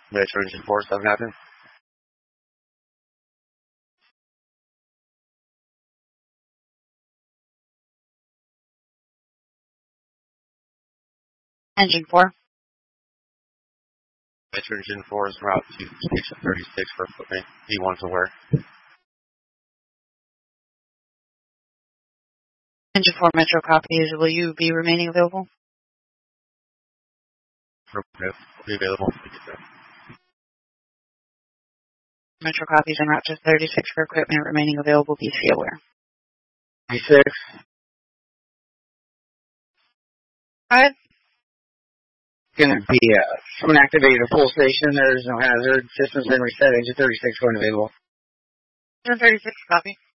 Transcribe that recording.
Metro Engine 4, 7 Captain. Engine 4. Metro Engine 4 is route to Station 36 for equipment. D1 to where? Engine 4 Metro copies. Will you be remaining available? Will be available. Metro copies en route to 36 for equipment remaining available. BC aware. 36. Alright. Gonna be, someone activated a full station. There's no hazard. System's been reset. Engine 36 going available. Engine 36, copy.